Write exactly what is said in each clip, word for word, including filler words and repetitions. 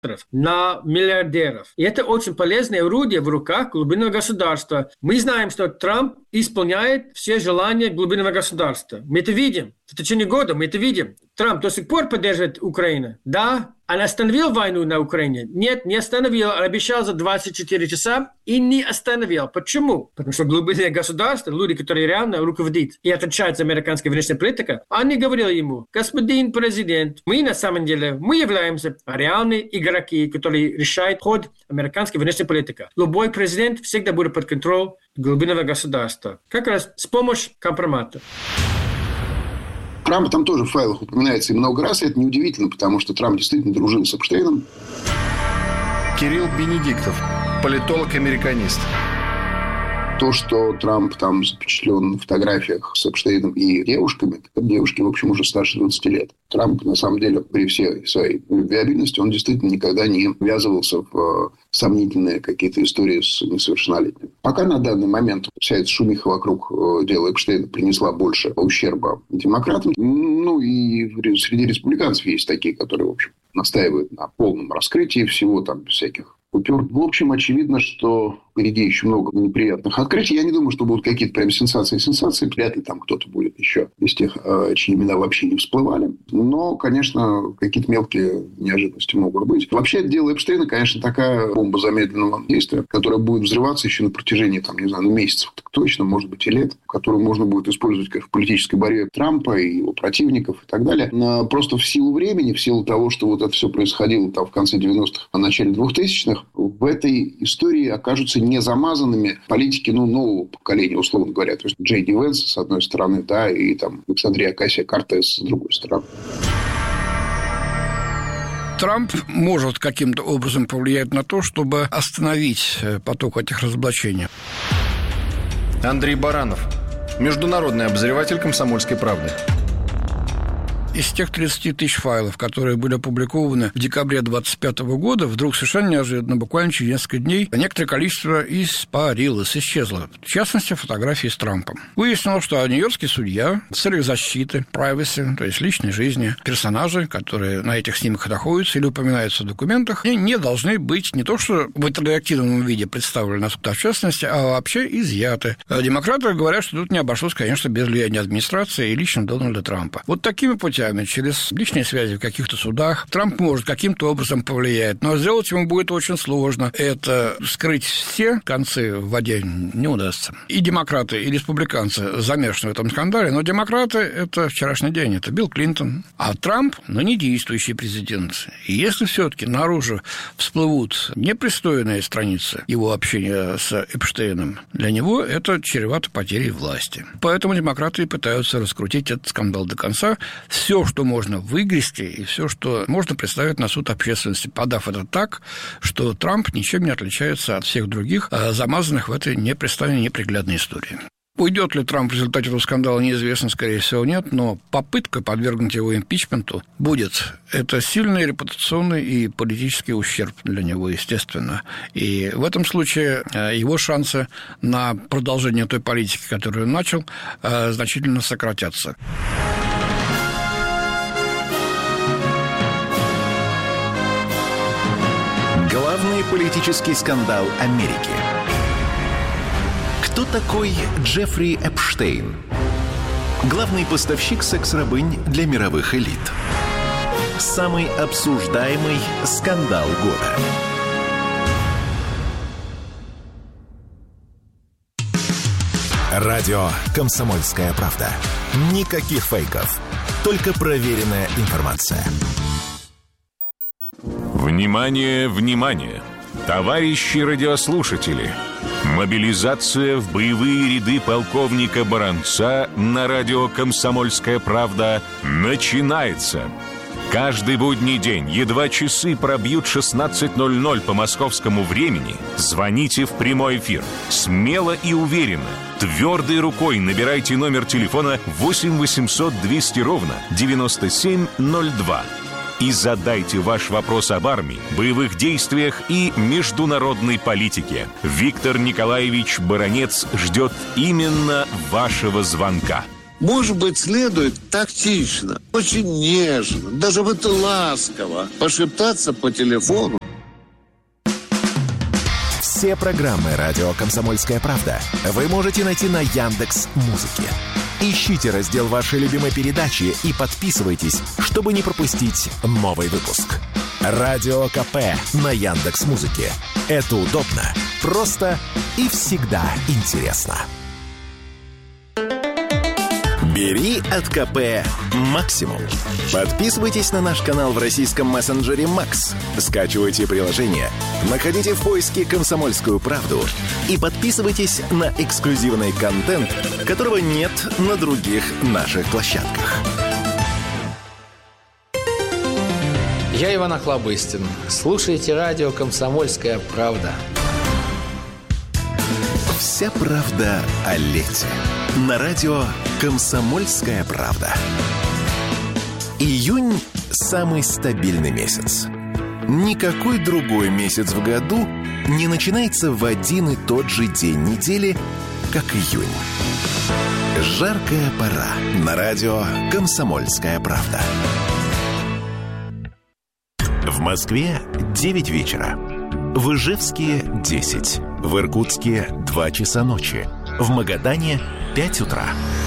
на миллиардеров. И это очень полезное орудие в руках глубинного государства. Мы знаем, что Трамп исполняет все желания глубинного государства. Мы это видим. В течение года мы это видим. Трамп до сих пор поддерживает Украину. Да, он остановил войну на Украине? Нет, не остановил. Он обещал за двадцать четыре часа и не остановил. Почему? Потому что глубинное государство, люди, которые реально руководят и отвечают за американскую внешнюю политику, они говорили ему: господин президент, мы на самом деле, мы являемся реальными игроки, которые решают ход американской внешней политики. Любой президент всегда будет под контролем глубинного государства. Как раз с помощью компромата. Трамп там тоже в файлах упоминается и много раз, и это неудивительно, потому что Трамп действительно дружил с Эпштейном. Кирилл Бенедиктов, политолог-американист. То, что Трамп там запечатлен на фотографиях с Эпштейном и девушками, так девушки, в общем, уже старше двадцати лет. Трамп, на самом деле, при всей своей любвеобильности, он действительно никогда не ввязывался в сомнительные какие-то истории с несовершеннолетними. Пока на данный момент вся эта шумиха вокруг дела Эпштейна принесла больше ущерба демократам. Ну, и среди республиканцев есть такие, которые, в общем, настаивают на полном раскрытии всего, там, без всяких купюр. В общем, очевидно, что впереди еще много неприятных открытий. Я не думаю, что будут какие-то прям сенсации сенсации. Вряд ли там кто-то будет еще из тех, чьи имена вообще не всплывали. Но, конечно, какие-то мелкие неожиданности могут быть. Вообще, это дело Эпштейна, конечно, такая бомба замедленного действия, которая будет взрываться еще на протяжении, там, не знаю, месяцев, так точно, может быть, и лет, которую можно будет использовать как в политической борьбе Трампа и его противников и так далее. Но просто в силу времени, в силу того, что вот это все происходило там в конце девяностых, а начале двухтысячных, в этой истории окажутся не замазанными политики, ну, нового поколения, условно говоря. То есть Джей Ди Венс, с одной стороны, да, и там Александрия Окасио-Кортес, с другой стороны. Трамп может каким-то образом повлиять на то, чтобы остановить поток этих разоблачений. Андрей Баранов, международный обозреватель «Комсомольской правды». Из тех тридцати тысяч файлов, которые были опубликованы в декабре двадцать пятого года, вдруг совершенно неожиданно, буквально через несколько дней, некоторое количество испарилось, исчезло. В частности, фотографии с Трампом. Выяснилось, что нью-йоркский судья в целях защиты, privacy, то есть личной жизни, персонажи, которые на этих снимках находятся или упоминаются в документах, они не должны быть не то что в интерактивном виде представлены на суд общественности, а вообще изъяты. Демократы говорят, что тут не обошлось, конечно, без влияния администрации и лично Дональда Трампа. Вот такими путями, через личные связи в каких-то судах, Трамп может каким-то образом повлиять, но сделать ему будет очень сложно. Это скрыть все концы в воде не удастся. И демократы, и республиканцы замешаны в этом скандале, но демократы – это вчерашний день, это Билл Клинтон, а Трамп – ну, не действующий президент. И если все-таки наружу всплывут непристойные страницы его общения с Эпштейном, для него это чревато потерей власти. Поэтому демократы пытаются раскрутить этот скандал до конца. Все, что можно выгрести, и все, что можно представить на суд общественности, подав это так, что Трамп ничем не отличается от всех других, замазанных в этой непристойной, неприглядной истории. Уйдет ли Трамп в результате этого скандала, неизвестно, скорее всего, нет, но попытка подвергнуть его импичменту будет. Это сильный репутационный и политический ущерб для него, естественно. И в этом случае его шансы на продолжение той политики, которую он начал, значительно сократятся. Главный политический скандал Америки. Кто такой Джеффри Эпштейн? Главный поставщик секс-рабынь для мировых элит. Самый обсуждаемый скандал года. Радио «Комсомольская правда». Никаких фейков. Только проверенная информация. Внимание, внимание! Товарищи радиослушатели! Мобилизация в боевые ряды полковника Баранца на радио «Комсомольская правда» начинается. Каждый будний день, едва часы пробьют шестнадцать ноль ноль по московскому времени, звоните в прямой эфир. Смело и уверенно, твердой рукой набирайте номер телефона восемь восемьсот двести ровно девяносто семь ноль два. И задайте ваш вопрос об армии, боевых действиях и международной политике. Виктор Николаевич Баранец ждет именно вашего звонка. Может быть, следует тактично, очень нежно, даже вот ласково пошептаться по телефону. Все программы «Радио Комсомольская правда» вы можете найти на Яндекс.Музыке. Ищите раздел вашей любимой передачи и подписывайтесь, чтобы не пропустить новый выпуск. Радио КП на Яндекс.Музыке. Это удобно, просто и всегда интересно. Бери от КП максимум. Подписывайтесь на наш канал в российском мессенджере Макс. Скачивайте приложение, находите в поиске «Комсомольскую правду» и подписывайтесь на эксклюзивный контент, которого нет на других наших площадках. Я Иван Охлобыстин. Слушайте радио «Комсомольская правда». Вся правда о лете. На радио «Комсомольская правда». Июнь – самый стабильный месяц. Никакой другой месяц в году не начинается в один и тот же день недели, как июнь. Жаркая пора. На радио «Комсомольская правда». В Москве девять вечера. В Ижевске десять. В Иркутске два часа ночи. В Магадане пять утра.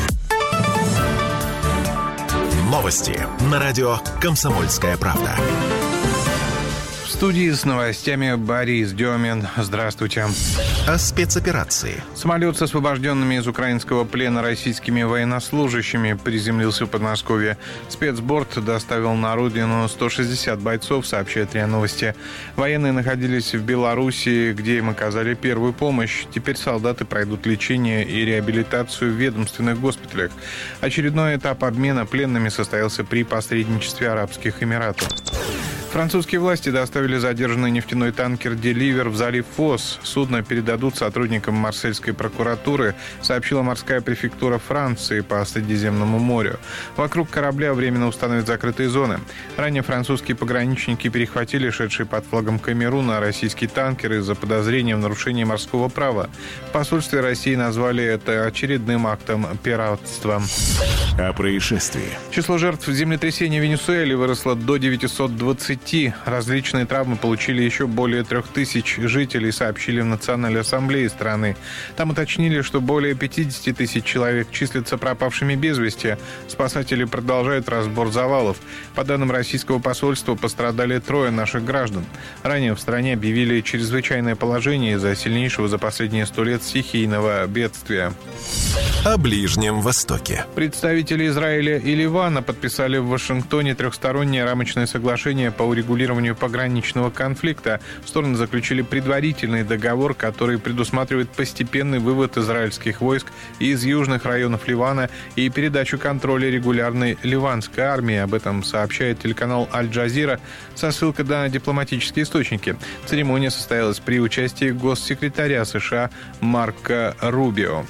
Новости на радио «Комсомольская правда». В студии с новостями Борис Демин. Здравствуйте. О спецоперации. Самолет с освобожденными из украинского плена российскими военнослужащими приземлился в Подмосковье. Спецборд доставил на родину сто шестьдесят бойцов, сообщает РИА Новости. Военные находились в Белоруссии, где им оказали первую помощь. Теперь солдаты пройдут лечение и реабилитацию в ведомственных госпиталях. Очередной этап обмена пленными состоялся при посредничестве Арабских Эмиратов. Французские власти доставили задержанный нефтяной танкер «Деливер» в залив Фос. Судно передадут сотрудникам марсельской прокуратуры, сообщила морская префектура Франции по Средиземному морю. Вокруг корабля временно установят закрытые зоны. Ранее французские пограничники перехватили шедший под флагом Камеруна российский танкер из-за подозрения в нарушении морского права. В посольстве России назвали это очередным актом пиратства. О происшествии. Число жертв землетрясения в Венесуэле выросло до девятисот двадцати. Различные травмы получили еще более трех тысяч жителей, сообщили в Национальной ассамблее страны. Там уточнили, что более пятьдесят тысяч человек числятся пропавшими без вести. Спасатели продолжают разбор завалов. По данным российского посольства, пострадали трое наших граждан. Ранее в стране объявили чрезвычайное положение из-за сильнейшего за последние сто лет стихийного бедствия. О Ближнем Востоке. Представители Израиля и Ливана подписали в Вашингтоне трехстороннее рамочное соглашение по урегулированию пограничного конфликта. Стороны заключили предварительный договор, который предусматривает постепенный вывод израильских войск из южных районов Ливана и передачу контроля регулярной ливанской армии. Об этом сообщает телеканал «Аль-Джазира» со ссылкой на дипломатические источники. Церемония состоялась при участии госсекретаря США Марко Рубио.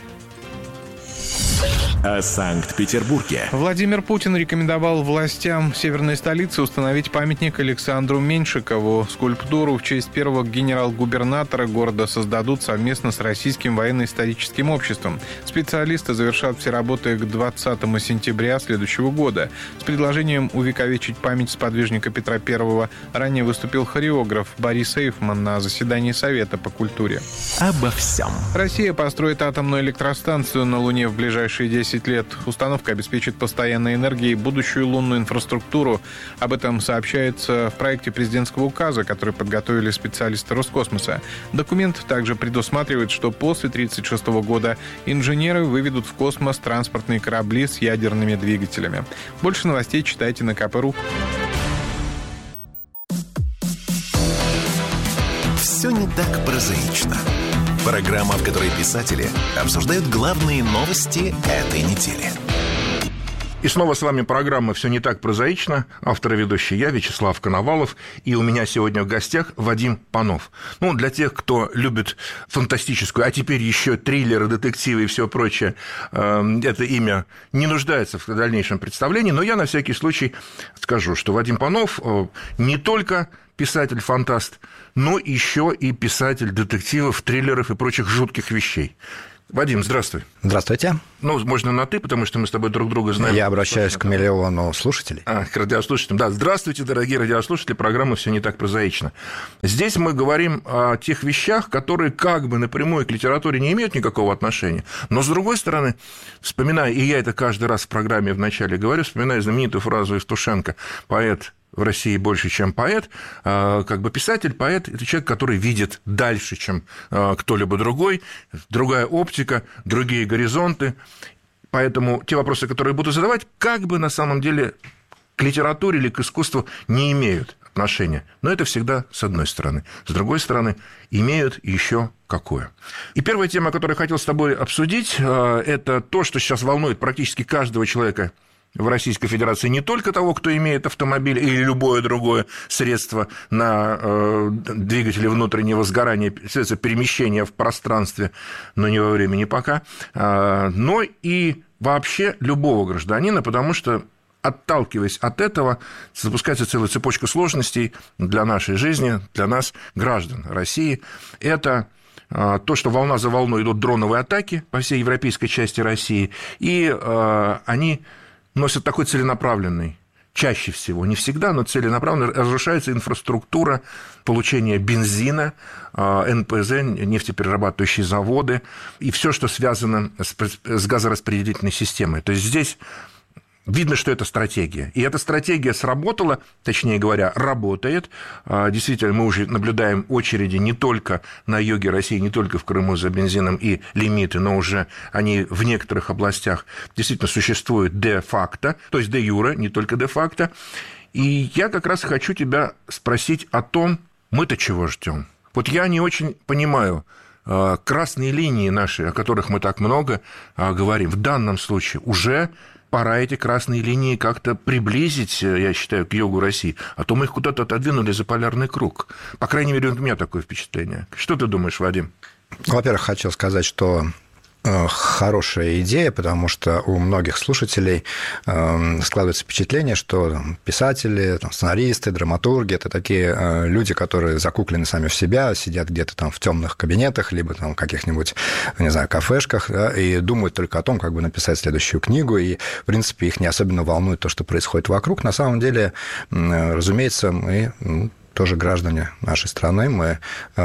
О Санкт-Петербурге. Владимир Путин рекомендовал властям северной столицы установить памятник Александру Меньшикову. Скульптуру в честь первого генерал-губернатора города создадут совместно с Российским военно-историческим обществом. Специалисты завершат все работы к двадцатому сентября следующего года. С предложением увековечить память сподвижника Петра Первого ранее выступил хореограф Борис Эйфман на заседании Совета по культуре. Обо всем. Россия построит атомную электростанцию на Луне в ближайшие десять лет. Установка обеспечит постоянной энергией будущую лунную инфраструктуру. Об этом сообщается в проекте президентского указа, который подготовили специалисты Роскосмоса. Документ также предусматривает, что после тысяча девятьсот тридцать шестого года инженеры выведут в космос транспортные корабли с ядерными двигателями. Больше новостей читайте на ка пэ точка ру. Все не так прозаично. Программа, в которой писатели обсуждают главные новости этой недели. И снова с вами программа «Все не так прозаично». Автор и ведущий я, Вячеслав Коновалов. И у меня сегодня в гостях Вадим Панов. Ну, для тех, кто любит фантастическую, а теперь еще триллеры, детективы и все прочее, это имя не нуждается в дальнейшем представлении. Но я на всякий случай скажу, что Вадим Панов не только писатель-фантаст, но еще и писатель детективов, триллеров и прочих жутких вещей. Вадим, здравствуй. Здравствуйте. Ну, можно на «ты», потому что мы с тобой друг друга знаем. Я обращаюсь к миллиону слушателей. А, к радиослушателям, да. Здравствуйте, дорогие радиослушатели, программа «Все не так прозаично». Здесь мы говорим о тех вещах, которые как бы напрямую к литературе не имеют никакого отношения, но, с другой стороны, вспоминая, и я это каждый раз в программе вначале говорю, вспоминая знаменитую фразу Евтушенко «Поэт в России больше, чем поэт», как бы писатель, поэт – это человек, который видит дальше, чем кто-либо другой, другая оптика, другие горизонты. Поэтому те вопросы, которые буду задавать, как бы на самом деле к литературе или к искусству не имеют отношения. Но это всегда с одной стороны. С другой стороны, имеют еще какое. И первая тема, которую я хотел с тобой обсудить, это то, что сейчас волнует практически каждого человека в Российской Федерации, не только того, кто имеет автомобиль или любое другое средство на э, двигателе внутреннего сгорания, средство перемещения в пространстве, но не во времени пока, э, но и вообще любого гражданина, потому что, отталкиваясь от этого, запускается целая цепочка сложностей для нашей жизни, для нас, граждан России. Это то, что волна за волной идут дроновые атаки по всей европейской части России, и э, они носят такой целенаправленный, чаще всего, не всегда, но целенаправленно разрушается инфраструктура получения бензина, эн пэ зэ, нефтеперерабатывающие заводы, и все, что связано с газораспределительной системой. То есть здесь видно, что это стратегия. И эта стратегия сработала, точнее говоря, работает. Действительно, мы уже наблюдаем очереди не только на юге России, не только в Крыму за бензином и лимиты, но уже они в некоторых областях действительно существуют де-факто, то есть де-юре, не только де-факто. И я как раз хочу тебя спросить о том, мы-то чего ждем. Вот я не очень понимаю красные линии наши, о которых мы так много говорим, в данном случае уже пора эти красные линии как-то приблизить, я считаю, к югу России, а то мы их куда-то отодвинули за полярный круг. По крайней мере, у меня такое впечатление. Что ты думаешь, Вадим? Во-первых, хочу сказать, что хорошая идея, потому что у многих слушателей складывается впечатление, что писатели, сценаристы, драматурги – это такие люди, которые закуклены сами в себя, сидят где-то там в темных кабинетах, либо там в каких-нибудь, не знаю, кафешках, да, и думают только о том, как бы написать следующую книгу, и, в принципе, их не особенно волнует то, что происходит вокруг. На самом деле, разумеется, мы тоже граждане нашей страны, мы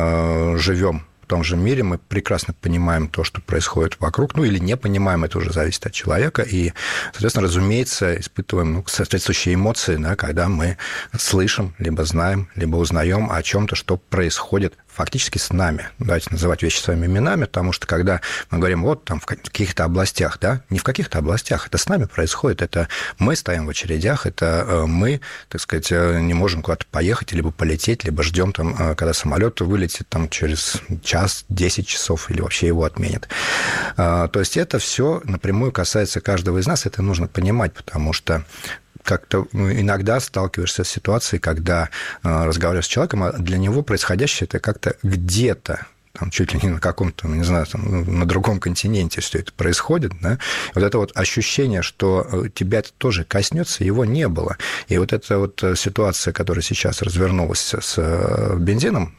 живем в том же мире, мы прекрасно понимаем то, что происходит вокруг, ну или не понимаем, это уже зависит от человека, и, соответственно, разумеется, испытываем ну, соответствующие эмоции, да, когда мы слышим, либо знаем, либо узнаем о чем-то, что происходит фактически с нами. Давайте называть вещи своими именами, потому что когда мы говорим, вот там в каких-то областях, да, не в каких-то областях, это с нами происходит, это мы стоим в очередях, это мы, так сказать, не можем куда-то поехать, либо полететь, либо ждем там, когда самолет вылетит там через час, десять часов, или вообще его отменят. То есть это все напрямую касается каждого из нас, это нужно понимать, потому что как-то иногда сталкиваешься с ситуацией, когда разговариваешь с человеком, а для него происходящее это как-то где-то, там, чуть ли не на каком-то, не знаю, там, на другом континенте все это происходит, да? Вот это вот ощущение, что тебя это тоже коснется, его не было. И вот эта вот ситуация, которая сейчас развернулась с бензином,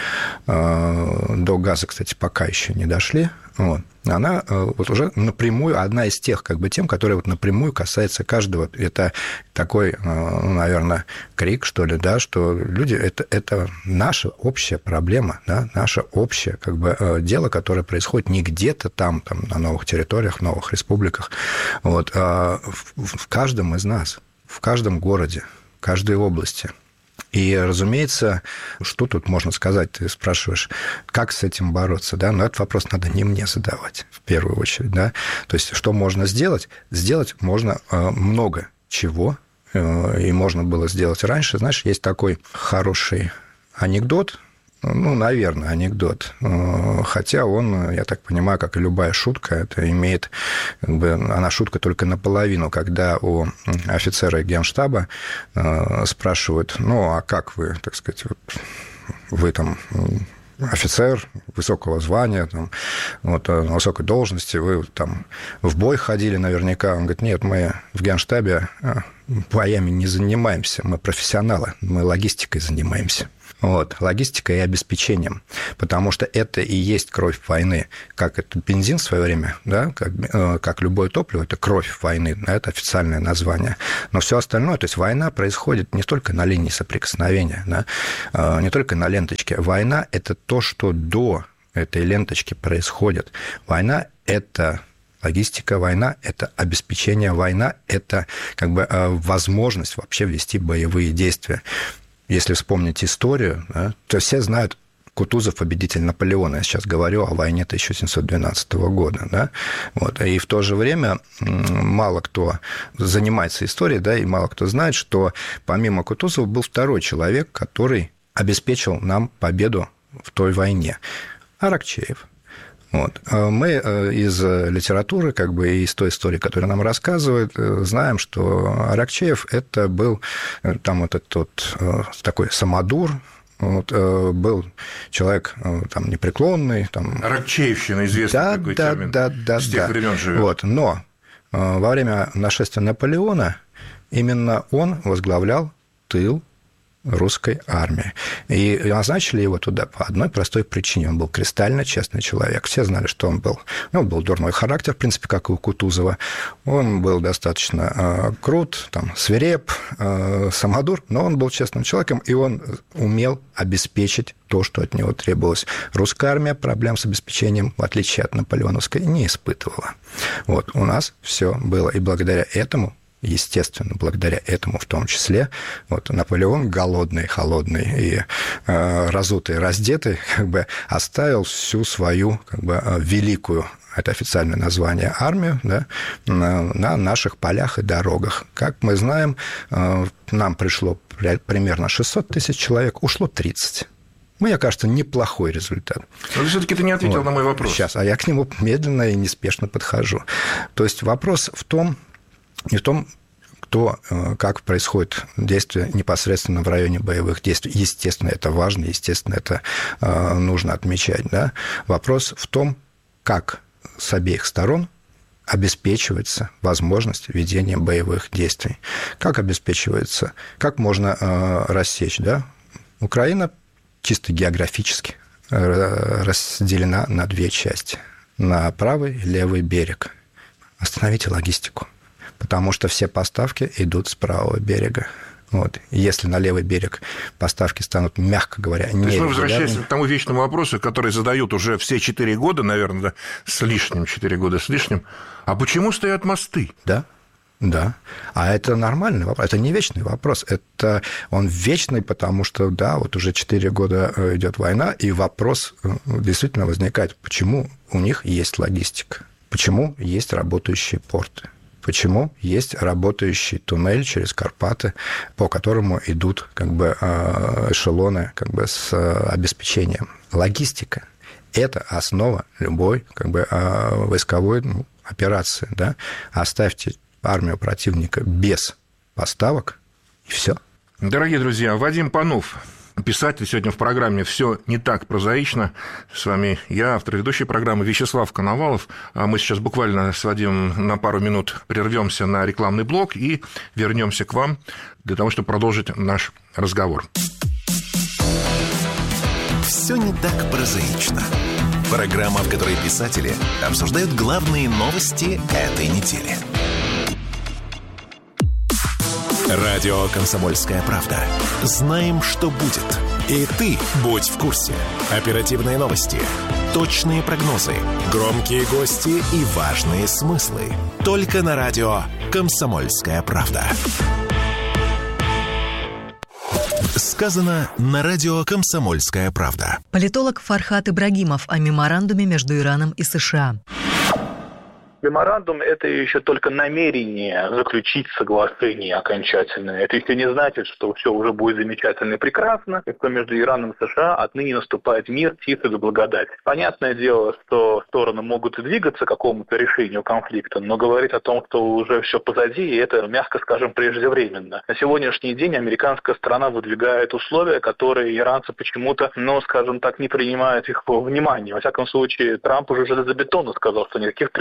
до газа, кстати, пока еще не дошли, вот, она вот уже напрямую, одна из тех как бы тем, которая вот напрямую касается каждого. Это такой, ну, наверное, крик, что ли, да, что люди, это, это наша общая проблема, да, наше общее как бы дело, которое происходит не где-то там, там на новых территориях, в новых республиках, вот, а в, в каждом из нас, в каждом городе, в каждой области. И, разумеется, что тут можно сказать? Ты спрашиваешь, как с этим бороться, да? Но этот вопрос надо не мне задавать, в первую очередь, да? То есть, что можно сделать? Сделать можно много чего, и можно было сделать раньше. Знаешь, есть такой хороший анекдот, ну, наверное, анекдот. Хотя он, я так понимаю, как и любая шутка, это имеет, как бы, она шутка только наполовину, когда у офицера Генштаба спрашивают, ну, а как вы, так сказать, вот, вы там офицер высокого звания, там, вот, на высокой должности, вы там в бой ходили наверняка. Он говорит, нет, мы в Генштабе боями не занимаемся, мы профессионалы, мы логистикой занимаемся. Вот, логистикой и обеспечением, потому что это и есть кровь войны, как это бензин в свое время, да, как, как любое топливо, это кровь войны, это официальное название, но все остальное, то есть война происходит не только на линии соприкосновения, да, не только на ленточке, война – это то, что до этой ленточки происходит, война – это логистика, война – это обеспечение, война – это как бы возможность вообще вести боевые действия. Если вспомнить историю, да, то все знают Кутузов, победитель Наполеона. Я сейчас говорю о войне тысяча семьсот двенадцатого года. Да? Вот. И в то же время мало кто занимается историей, да, и мало кто знает, что помимо Кутузова был второй человек, который обеспечил нам победу в той войне – Аракчеев. Вот. Мы из литературы, как бы из той истории, которую нам рассказывают, знаем, что Аракчеев – это был там вот этот вот такой самодур, вот, был человек там непреклонный. Там... Аракчеевщина, известный да, такой да, термин, да, да, с тех да. времен живет. Вот. Но во время нашествия Наполеона именно он возглавлял тыл русской армии. И назначили его туда по одной простой причине. Он был кристально честный человек. Все знали, что он был. Ну, он был дурной характер, в принципе, как и у Кутузова. Он был достаточно э, крут, там, свиреп, э, самодур, но он был честным человеком, и он умел обеспечить то, что от него требовалось. Русская армия проблем с обеспечением, в отличие от наполеоновской, не испытывала. Вот. У нас все было. И благодаря этому естественно, благодаря этому в том числе, вот Наполеон голодный, холодный и э, разутый, раздетый, как бы оставил всю свою как бы великую, это официальное название, армию, да, на, на наших полях и дорогах. Как мы знаем, э, нам пришло примерно шестьсот тысяч человек, ушло тридцать. Мне кажется, неплохой результат. Но все-таки ты не ответил вот, на мой вопрос. Сейчас, а я к нему медленно и неспешно подхожу. То есть вопрос в том, не в том, кто, как происходит действие непосредственно в районе боевых действий. Естественно, это важно, естественно, это нужно отмечать. Да? Вопрос в том, как с обеих сторон обеспечивается возможность ведения боевых действий. Как обеспечивается, как можно рассечь. Да? Украина чисто географически разделена на две части. На правый и левый берег. Остановите логистику. Потому что все поставки идут с правого берега. Вот. Если на левый берег поставки станут, мягко говоря, нерегулярными... То есть мы возвращаемся к тому вечному вопросу, который задают уже все четыре года, наверное, да, с лишним, четыре года с лишним. А почему стоят мосты? Да, да. А это нормальный вопрос, это не вечный вопрос. Это он вечный, потому что, да, вот уже четыре года идет война, и вопрос действительно возникает, почему у них есть логистика, почему есть работающие порты. Почему есть работающий туннель через Карпаты, по которому идут как бы эшелоны как бы с обеспечением. Логистика – это основа любой как бы войсковой ну, операции. Да? Оставьте армию противника без поставок, и все. Дорогие друзья, Вадим Панов, писатель, сегодня в программе «Все не так прозаично». С вами я, автор ведущей программы, Вячеслав Коновалов. Мы сейчас буквально с Вадимом на пару минут прервемся на рекламный блок и вернемся к вам для того, чтобы продолжить наш разговор. «Все не так прозаично». Программа, в которой писатели обсуждают главные новости этой недели. Радио «Комсомольская правда». Знаем, что будет. И ты будь в курсе. Оперативные новости, точные прогнозы, громкие гости и важные смыслы. Только на радио «Комсомольская правда». Сказано на радио «Комсомольская правда». Политолог Фархат Ибрагимов о меморандуме между Ираном и США. Меморандум – это еще только намерение заключить соглашение окончательное. Это еще не значит, что все уже будет замечательно и прекрасно, и что между Ираном и США отныне наступает мир, тихо и благодать. Понятное дело, что стороны могут и двигаться к какому-то решению конфликта, но говорить о том, что уже все позади, это, мягко скажем, преждевременно. На сегодняшний день американская сторона выдвигает условия, которые иранцы почему-то, ну, скажем так, не принимают их во внимание. Во всяком случае, Трамп уже железобетонно сказал, что никаких трехсот миллиардов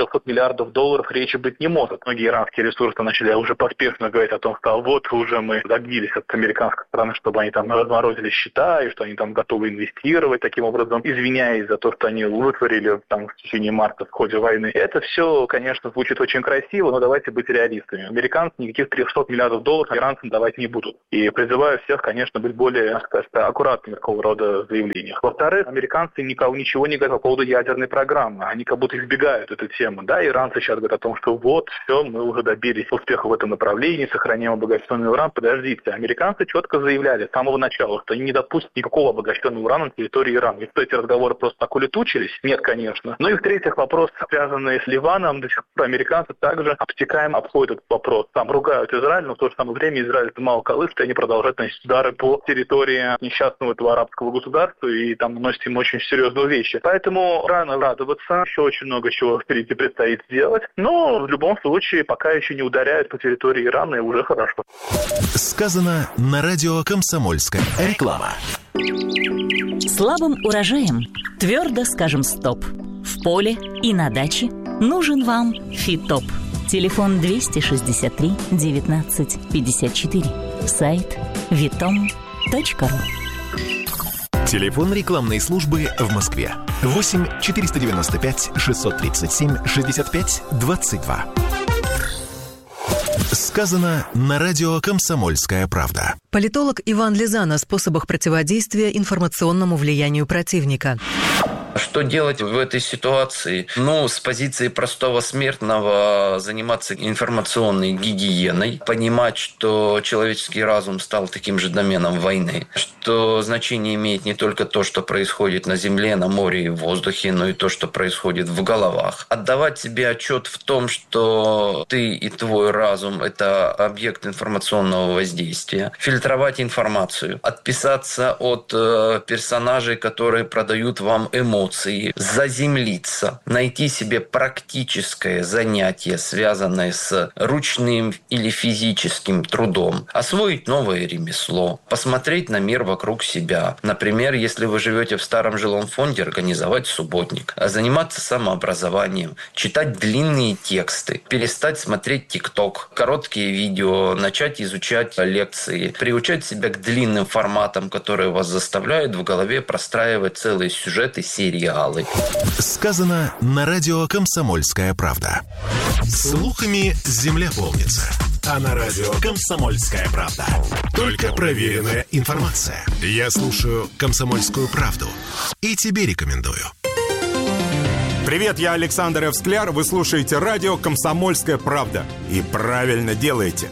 миллиардов долларов речи быть не может. Многие иранские ресурсы начали уже поспешно говорить о том, что вот уже мы добились от американской стороны, чтобы они там разморозили счета, и что они там готовы инвестировать, таким образом извиняясь за то, что они вытворили там в течение марта в ходе войны. Это все, конечно, звучит очень красиво, но давайте быть реалистами. Американцы никаких трехсот миллиардов долларов иранцам давать не будут. И призываю всех, конечно, быть более, скажем, аккуратными в такого рода заявлениях. Во-вторых, американцы никого, ничего не говорят по поводу ядерной программы. Они как будто избегают эту тему. Да, иранцы сейчас говорят о том, что вот, все, мы уже добились успеха в этом направлении, сохраняем обогащенный уран. Подождите, американцы четко заявляли с самого начала, что они не допустят никакого обогащенного урана на территории Ирана. И что эти разговоры просто так улетучились? Нет, конечно. Ну и в-третьих, вопрос, связанный с Ливаном, до сих пор американцы также обтекаемо обходят этот вопрос. Там ругают Израиль, но в то же самое время Израиль это мало колышет, и они продолжают наносить удары по территории несчастного этого арабского государства, и там наносят им очень серьезные вещи. Поэтому рано радоваться, еще очень много чего впереди предстоит сделать, но в любом случае пока еще не ударяют по территории Ирана, и уже хорошо. Сказано на радио «Комсомольская». Реклама. Слабым урожаем твердо скажем стоп. В поле и на даче нужен вам Фитоп. Телефон двести шестьдесят три девятнадцать пятьдесят четыре. Сайт витом точка ру. Телефон рекламной службы в Москве. восемь четыреста девяносто пять шестьсот тридцать семь шестьдесят пять двадцать два. Сказано на радио «Комсомольская правда». Политолог Иван Лизан о способах противодействия информационному влиянию противника. Что делать в этой ситуации? Ну, с позиции простого смертного заниматься информационной гигиеной, понимать, что человеческий разум стал таким же доменом войны, что значение имеет не только то, что происходит на земле, на море и в воздухе, но и то, что происходит в головах. Отдавать себе отчет в том, что ты и твой разум – это объект информационного воздействия. Фильтровать информацию. Отписаться от э, персонажей, которые продают вам эмоции. Заземлиться, найти себе практическое занятие, связанное с ручным или физическим трудом, освоить новое ремесло, посмотреть на мир вокруг себя. Например, если вы живете в старом жилом фонде, организовать субботник, заниматься самообразованием, читать длинные тексты, перестать смотреть ТикТок, короткие видео, начать изучать лекции, приучать себя к длинным форматам, которые вас заставляют в голове простраивать целые сюжеты, серии. Сказано на радио «Комсомольская правда». Слухами земля полнится. А на радио «Комсомольская правда» только проверенная информация. Я слушаю «Комсомольскую правду» и тебе рекомендую. Привет, я Александр Эвскляр. Вы слушаете радио «Комсомольская правда». И правильно делаете.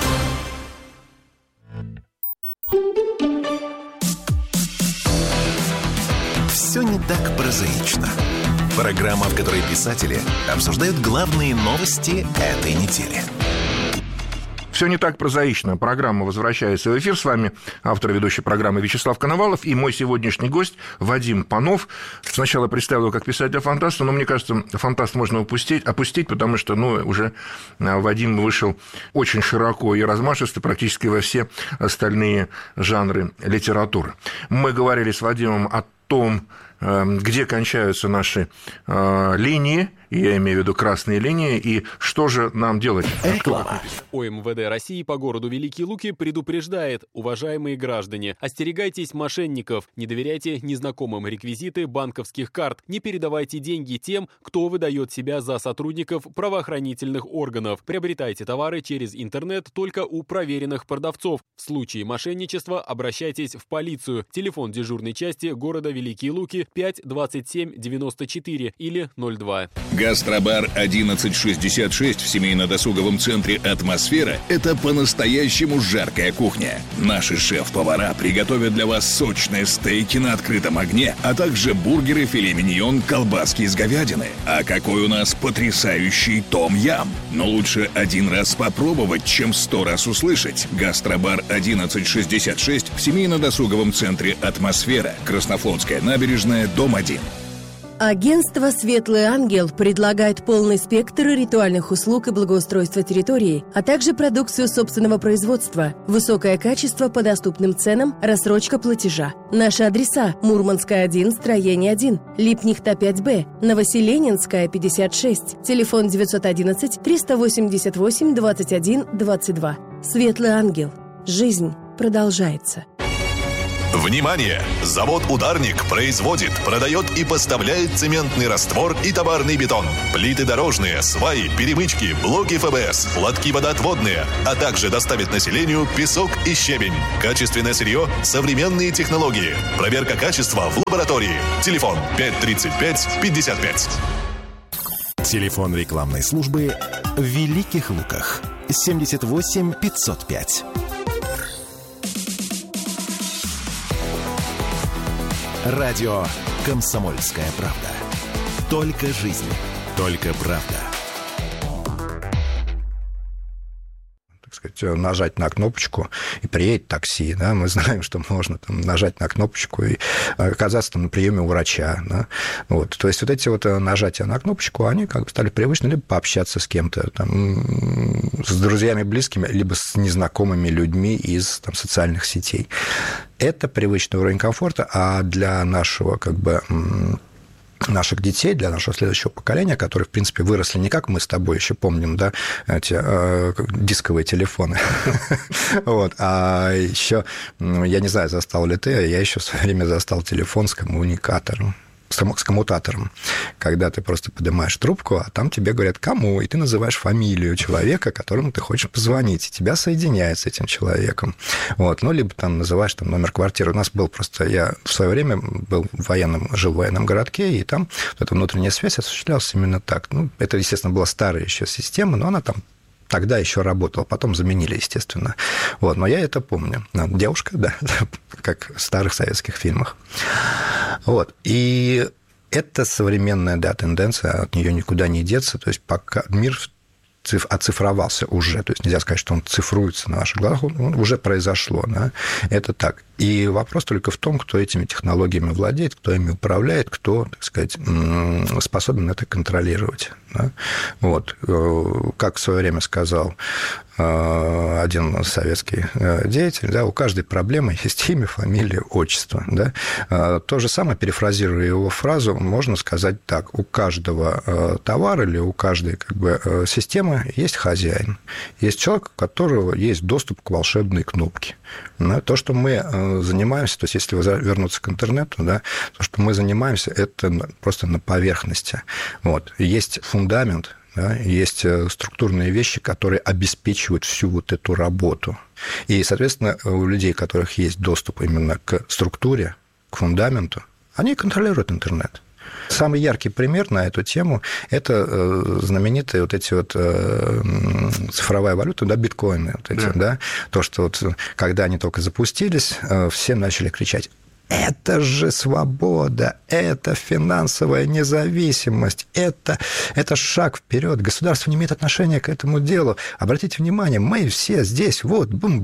Все не так прозаично. Программа, в которой писатели обсуждают главные новости этой недели. Все не так прозаично. Программа возвращается в эфир. С вами автор и ведущий программы Вячеслав Коновалов и мой сегодняшний гость Вадим Панов. Сначала представил его как писателя-фантаста, но мне кажется, фантаст можно упустить, опустить, потому что ну, уже Вадим вышел очень широко и размашисто практически во все остальные жанры литературы. Мы говорили с Вадимом о том, где кончаются наши э, линии, я имею в виду красные линии, и что же нам делать? Реклама. ОМВД России по городу Великие Луки предупреждает: уважаемые граждане, остерегайтесь мошенников, не доверяйте незнакомым реквизиты банковских карт, не передавайте деньги тем, кто выдает себя за сотрудников правоохранительных органов, приобретайте товары через интернет только у проверенных продавцов. В случае мошенничества обращайтесь в полицию. Телефон дежурной части города Великие Луки пять двадцать семь девяносто четыре или ноль два. Гастробар одиннадцать шестьдесят шесть в семейно-досуговом центре «Атмосфера» — это по-настоящему жаркая кухня. Наши шеф-повара приготовят для вас сочные стейки на открытом огне, а также бургеры, филе миньон, колбаски из говядины. А какой у нас потрясающий том-ям! Но лучше один раз попробовать, чем сто раз услышать. Гастробар одиннадцать шестьдесят шесть в семейно-досуговом центре «Атмосфера», Краснофлотская набережная, дом один. Агентство «Светлый ангел» предлагает полный спектр ритуальных услуг и благоустройства территории, а также продукцию собственного производства, высокое качество по доступным ценам, рассрочка платежа. Наши адреса: Мурманская, один, строение один, Липнихта, пять Б, Новоселенинская, пятьдесят шесть, телефон девятьсот одиннадцать триста восемьдесят восемь двадцать один двадцать два. «Светлый ангел». Жизнь продолжается. Внимание! Завод «Ударник» производит, продает и поставляет цементный раствор и товарный бетон, плиты дорожные, сваи, перемычки, блоки эф бэ эс, лотки водоотводные, а также доставит населению песок и щебень. Качественное сырье, современные технологии. Проверка качества в лаборатории. Телефон пять тридцать пять пятьдесят пять. Телефон рекламной службы в Великих Луках. семьдесят восемь пятьсот пять. Радио «Комсомольская правда». Только жизнь, только правда. Так сказать, нажать на кнопочку, и приедет такси, да, мы знаем, что можно там нажать на кнопочку и оказаться там на приеме у врача, да, вот, то есть вот эти вот нажатия на кнопочку, они как бы стали привычны, либо пообщаться с кем-то, там, с друзьями близкими, либо с незнакомыми людьми из там, социальных сетей. Это привычный уровень комфорта, а для нашего, как бы, наших детей, для нашего следующего поколения, которые, в принципе, выросли не как мы с тобой еще помним, да, эти э, дисковые телефоны, вот, а еще, я не знаю, застал ли ты, я еще в свое время застал телефон с коммуникатором, с коммутатором, когда ты просто поднимаешь трубку, а там тебе говорят «кому?», и ты называешь фамилию человека, которому ты хочешь позвонить, и тебя соединяют с этим человеком. Вот. Ну, либо там называешь там, номер квартиры. У нас был просто... Я в свое время был в военном, жил в военном городке, и там вот эта внутренняя связь осуществлялась именно так. Ну, это, естественно, была старая еще система, но она там тогда еще работала, потом заменили, естественно. Вот, но я это помню. Девушка, да, как в старых советских фильмах. Вот, и это современная, да, тенденция, от нее никуда не деться, то есть пока мир оцифровался уже, то есть нельзя сказать, что он цифруется на наших глазах, он уже произошло, да, это так. И вопрос только в том, кто этими технологиями владеет, кто ими управляет, кто, так сказать, способен это контролировать. Да? Вот. Как в свое время сказал один советский деятель, да, у каждой проблемы есть имя, фамилия, отчество. Да? То же самое, перефразируя его фразу, можно сказать так. У каждого товара или у каждой как бы, системы есть хозяин. Есть человек, у которого есть доступ к волшебной кнопке. Да? То, что мы занимаемся, то есть если вернуться к интернету, да, то, что мы занимаемся, это просто на поверхности. Вот. Есть фундамент, да, есть структурные вещи, которые обеспечивают всю вот эту работу. И, соответственно, у людей, у которых есть доступ именно к структуре, к фундаменту, они контролируют интернет. Самый яркий пример на эту тему – это знаменитые вот эти вот цифровая валюта, да, биткоины. Вот эти, да. Да, то, что вот, когда они только запустились, все начали кричать: это же свобода, это финансовая независимость, это, это шаг вперед. Государство не имеет отношения к этому делу. Обратите внимание, мы все здесь, вот,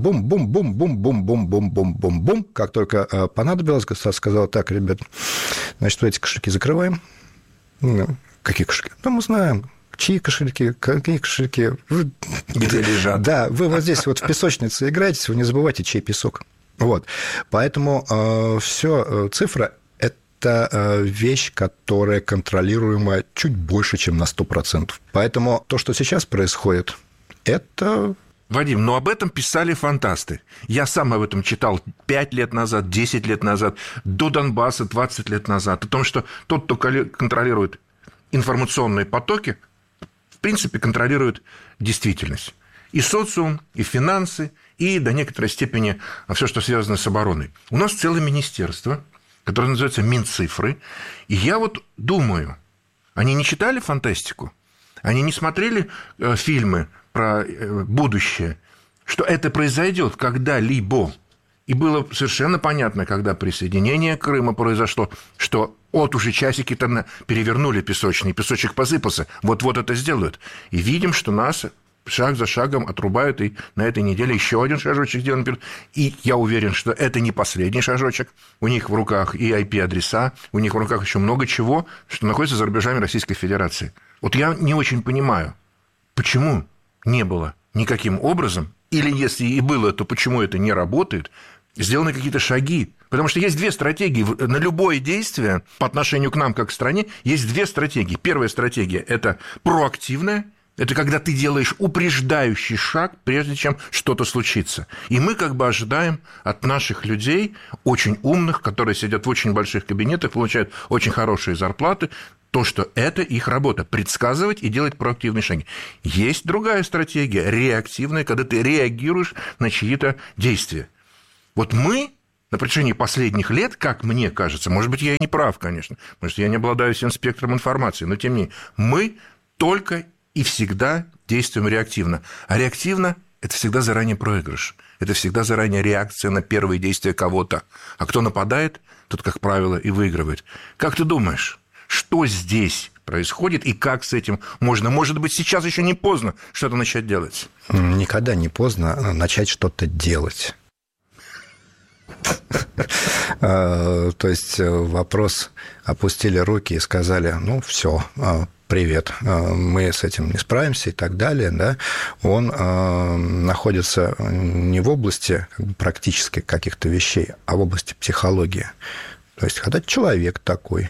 бум-бум-бум-бум-бум-бум-бум-бум-бум-бум. Как только понадобилось, государство сказало: так, ребят, значит, эти кошельки закрываем. Ну, какие кошельки? Ну, мы знаем. Чьи кошельки, какие кошельки? Где лежат? Да, вы вот здесь вот в песочнице играетесь, вы не забывайте, чей песок. Вот. Поэтому э, все, цифра – это э, вещь, которая контролируема чуть больше, чем на сто процентов. Поэтому то, что сейчас происходит, это... Вадим, но об этом писали фантасты. Я сам об этом читал пять лет назад, десять лет назад, до Донбасса двадцать лет назад. О том, что тот, кто контролирует информационные потоки, в принципе, контролирует действительность. И социум, и финансы, и до некоторой степени все, что связано с обороной. У нас целое министерство, которое называется Минцифры. И я вот думаю, они не читали фантастику? Они не смотрели фильмы про будущее, что это произойдет когда-либо? И было совершенно понятно, когда присоединение Крыма произошло, что вот уже часики-то перевернули песочный, песочек посыпался, вот-вот это сделают. И видим, что нас шаг за шагом отрубают, и на этой неделе еще один шажочек сделан. И я уверен, что это не последний шажочек. У них в руках и ай пи-адреса, у них в руках еще много чего, что находится за рубежами Российской Федерации. Вот я не очень понимаю, почему не было никаким образом, или если и было, то почему это не работает, сделаны какие-то шаги. Потому что есть две стратегии. На любое действие по отношению к нам, как к стране, есть две стратегии. Первая стратегия – это проактивная. Это когда ты делаешь упреждающий шаг, прежде чем что-то случится. И мы как бы ожидаем от наших людей, очень умных, которые сидят в очень больших кабинетах, получают очень хорошие зарплаты, то, что это их работа – предсказывать и делать проактивные шаги. Есть другая стратегия, реактивная, когда ты реагируешь на чьи-то действия. Вот мы на протяжении последних лет, как мне кажется, может быть, я и не прав, конечно, может, я не обладаю всем спектром информации, но тем не менее, мы только и всегда действуем реактивно. А реактивно – это всегда заранее проигрыш. Это всегда заранее реакция на первые действия кого-то. А кто нападает, тот, как правило, и выигрывает. Как ты думаешь, что здесь происходит и как с этим можно? Может быть, сейчас еще не поздно что-то начать делать? Никогда не поздно начать что-то делать. То есть вопрос: опустили руки и сказали, ну, все, привет, мы с этим не справимся и так далее, да, он находится не в области практической каких-то вещей, а в области психологии. То есть когда человек такой,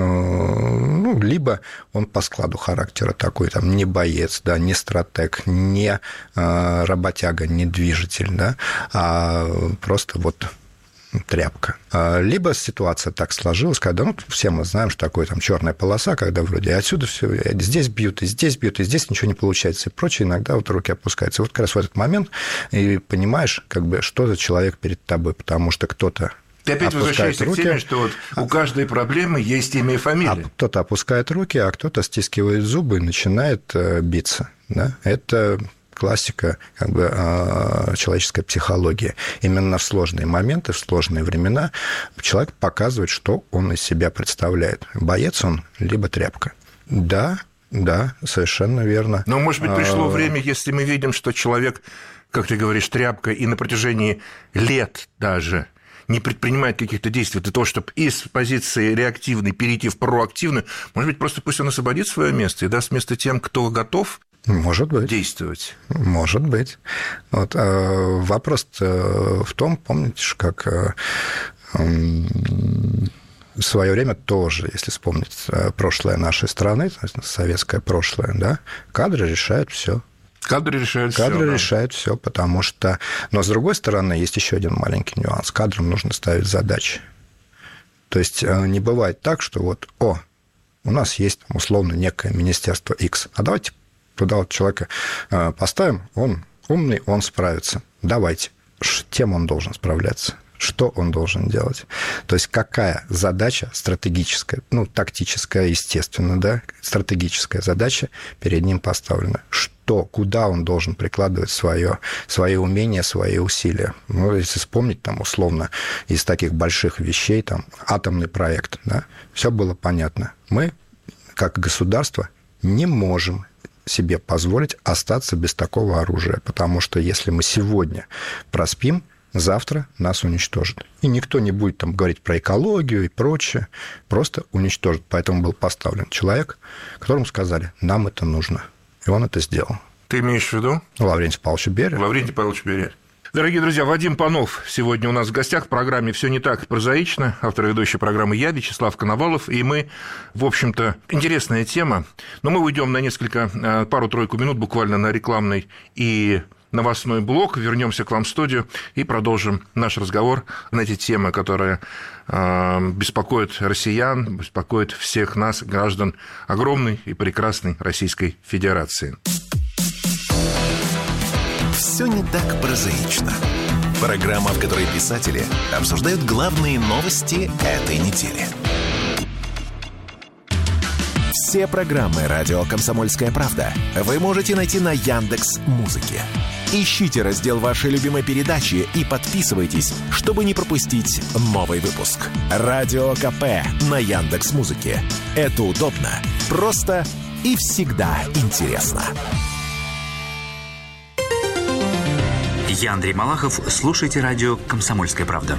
ну, либо он по складу характера такой, там, не боец, да, не стратег, не работяга, не движитель, да, а просто вот тряпка. Либо ситуация так сложилась, когда, ну, все мы знаем, что такое там черная полоса, когда вроде отсюда все, здесь бьют, и здесь бьют, и здесь ничего не получается, и прочее, иногда вот руки опускаются. И вот как раз в этот момент и понимаешь, как бы, что за человек перед тобой, потому что кто-то Ты опять возвращаешься руки, к теме, что вот у каждой проблемы есть имя и фамилия. А кто-то опускает руки, а кто-то стискивает зубы и начинает биться. Да? Это классика, как бы, человеческой психологии. Именно в сложные моменты, в сложные времена человек показывает, что он из себя представляет. Боец он, либо тряпка. Да, да, совершенно верно. Но, может быть, пришло время, если мы видим, что человек, как ты говоришь, тряпка, и на протяжении лет даже не предпринимает каких-то действий для того, чтобы из позиции реактивной перейти в проактивную, может быть, просто пусть он освободит свое место и даст место тем, кто готов Может быть. действовать. Может быть. Вот, э, вопрос в том, помните, как э, э, в свое время тоже, если вспомнить прошлое нашей страны, советское прошлое, да, кадры решают все. Кадры решают Кадры все. решают да. все, потому что... Но, с другой стороны, есть еще один маленький нюанс. Кадрам нужно ставить задачи. То есть не бывает так, что вот, о, у нас есть условно некое министерство X, а давайте туда вот человека поставим, он умный, он справится. Давайте. Тем он должен справляться. Что он должен делать? То есть какая задача стратегическая, ну, тактическая, естественно, да, стратегическая задача перед ним поставлена? Что, куда он должен прикладывать свое, свои умения, свои усилия? Ну, если вспомнить, там, условно, из таких больших вещей, там, атомный проект, да, все было понятно. Мы, как государство, не можем себе позволить остаться без такого оружия, потому что если мы сегодня проспим, завтра нас уничтожат. И никто не будет там говорить про экологию и прочее, просто уничтожит. Поэтому был поставлен человек, которому сказали, нам это нужно. И он это сделал. Ты имеешь в виду? Лаврентий Павлович Берия. Лаврентий Павлович Берия. Дорогие друзья, Вадим Панов сегодня у нас в гостях в программе «Все не так прозаично». Автор и ведущей программы я, Вячеслав Коновалов. И мы, в общем-то, интересная тема. Но мы уйдем на несколько, пару-тройку минут буквально на рекламный и новостной блок. Вернемся к вам в студию и продолжим наш разговор на эти темы, которые э, беспокоят россиян, беспокоят всех нас, граждан огромной и прекрасной Российской Федерации. Все не так прозаично. Программа, в которой писатели обсуждают главные новости этой недели. Все программы «Радио Комсомольская правда» вы можете найти на Яндекс.Музыке. Ищите раздел вашей любимой передачи и подписывайтесь, чтобы не пропустить новый выпуск. Радио КП на Яндекс.Музыке. Это удобно, просто и всегда интересно. Я Андрей Малахов. Слушайте радио «Комсомольская правда».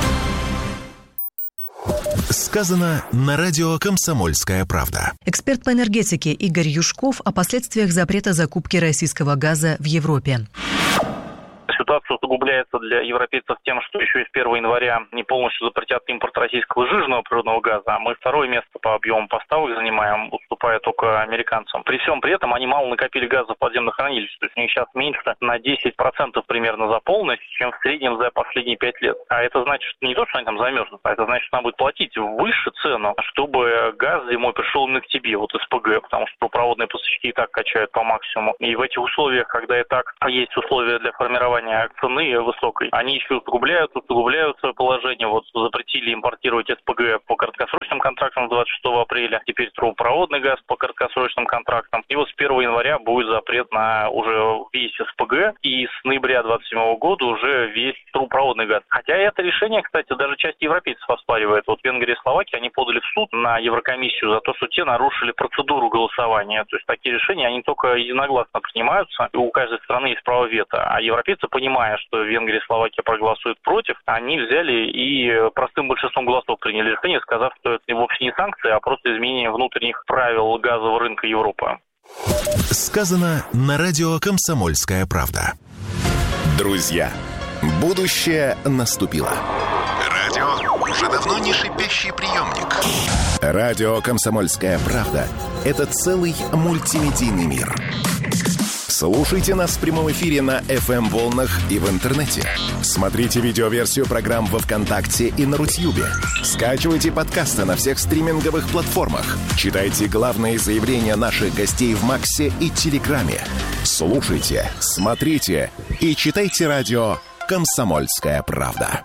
Сказано на радио «Комсомольская правда». Эксперт по энергетике Игорь Юшков о последствиях запрета закупки российского газа в Европе. Ситуация усугубляется для европейцев тем, что еще и с первого января не полностью запретят импорт российского жиженного природного газа. Мы второе место по объему поставок занимаем, уступая только американцам. При всем при этом они мало накопили газа в подземных хранилищах. То есть у них сейчас меньше на десять процентов примерно заполненность, чем в среднем за последние пять лет. А это значит, что не то, что они там замерзнут, а это значит, что надо будет платить выше цену, чтобы газ зимой пришел именно к тебе, вот эс пэ гэ, потому что трубопроводные поставщики и так качают по максимуму. И в этих условиях, когда и так есть условия для формирования цены высокой, они еще усугубляют, усугубляют свое положение. Вот запретили импортировать эс пэ гэ по краткосрочным контрактам с двадцать шестого апреля, теперь трубопроводный газ по краткосрочным контрактам. И вот с первого января будет запрет на уже весь эс пэ гэ, и с ноября двадцать седьмого года уже весь трубопроводный газ. Хотя это решение, кстати, даже часть европейцев оспаривает. Вот Венгрия и Словакия, они подали в суд на Еврокомиссию за то, что те нарушили процедуру голосования. То есть такие решения, они только единогласно принимаются, и у каждой страны есть право вето. А европейцы, понимая, что Венгрия и Словакия проголосуют против, они взяли и простым большинством голосов приняли решение, сказав, что это вовсе не санкции, а просто изменение внутренних правил газового рынка Европы. Сказано на радио «Комсомольская правда». Друзья, будущее наступило. Радио уже давно не шипящий приемник. Радио «Комсомольская правда» — это целый мультимедийный мир. Слушайте нас в прямом эфире на эф эм-волнах и в интернете. Смотрите видеоверсию программ во ВКонтакте и на Рутьюбе. Скачивайте подкасты на всех стриминговых платформах. Читайте главные заявления наших гостей в Максе и Телеграме. Слушайте, смотрите и читайте радио «Комсомольская правда».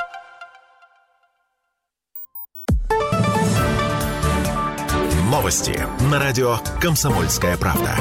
Новости на радио «Комсомольская правда».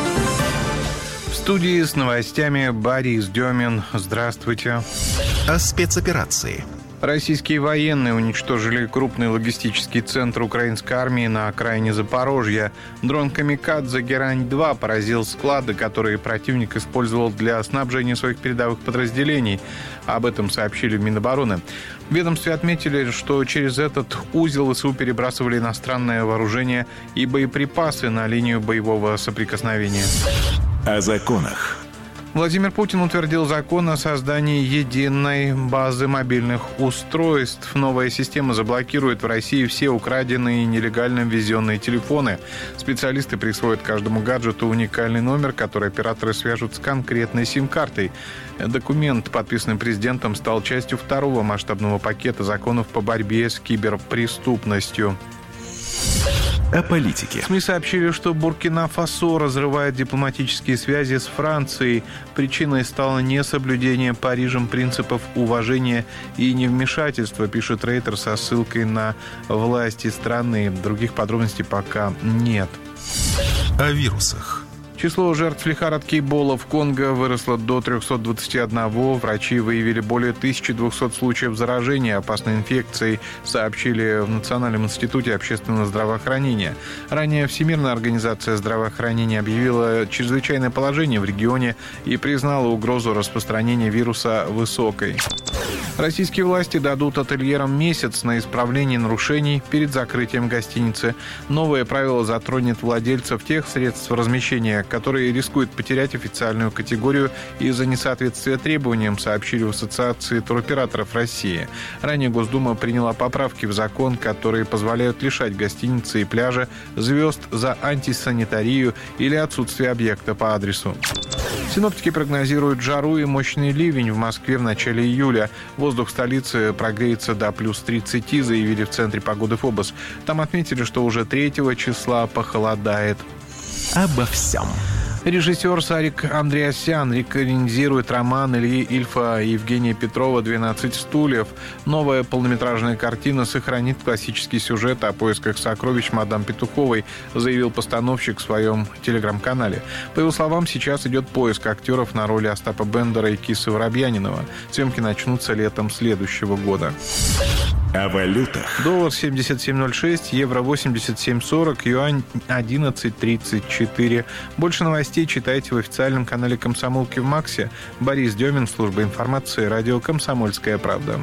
В студии с новостями Борис Демин. Здравствуйте. О спецоперации. Российские военные уничтожили крупный логистический центр украинской армии на окраине Запорожья. Дрон «Камикадзе» Герань-два поразил склады, которые противник использовал для снабжения своих передовых подразделений. Об этом сообщили в Минобороны. В ведомстве отметили, что через этот узел ВСУ перебрасывали иностранное вооружение и боеприпасы на линию боевого соприкосновения. О законах. Владимир Путин утвердил закон о создании единой базы мобильных устройств. Новая система заблокирует в России все украденные и нелегально ввезенные телефоны. Специалисты присвоят каждому гаджету уникальный номер, который операторы свяжут с конкретной сим-картой. Документ, подписанный президентом, стал частью второго масштабного пакета законов по борьбе с киберпреступностью. О политике. СМИ сообщили, что Буркина-Фасо разрывает дипломатические связи с Францией. Причиной стало несоблюдение Парижем принципов уважения и невмешательства, пишет Рейтер со ссылкой на власти страны. Других подробностей пока нет. О вирусах. Число жертв лихорадки Эбола в Конго выросло до триста двадцать один. Врачи выявили более тысяча двести случаев заражения опасной инфекцией, сообщили в Национальном институте общественного здравоохранения. Ранее Всемирная организация здравоохранения объявила чрезвычайное положение в регионе и признала угрозу распространения вируса высокой. Российские власти дадут ательерам месяц на исправление нарушений перед закрытием гостиницы. Новое правило затронет владельцев тех средств размещения, которые рискуют потерять официальную категорию из-за несоответствия требованиям, сообщили в Ассоциации туроператоров России. Ранее Госдума приняла поправки в закон, которые позволяют лишать гостиницы и пляжа звезд за антисанитарию или отсутствие объекта по адресу. Синоптики прогнозируют жару и мощный ливень в Москве в начале июля. Воздух в столице прогреется до плюс тридцати, заявили в Центре погоды ФОБОС. Там отметили, что уже третьего числа похолодает. Обо всем. Режиссер Сарик Андреасян рекранизирует роман Ильи Ильфа и Евгения Петрова «двенадцать стульев». Новая полнометражная картина сохранит классический сюжет о поисках сокровищ мадам Петуховой, заявил постановщик в своем телеграм-канале. По его словам, сейчас идет поиск актеров на роли Остапа Бендера и Кисы Воробьянинова. Съемки начнутся летом следующего года. О валютах. Доллар семьдесят семь ноль шесть, евро восемьдесят семь сорок, юань одиннадцать тридцать четыре. Больше новостей читайте в официальном канале «Комсомолки» в Максе. Борис Демин, служба информации, радио «Комсомольская правда».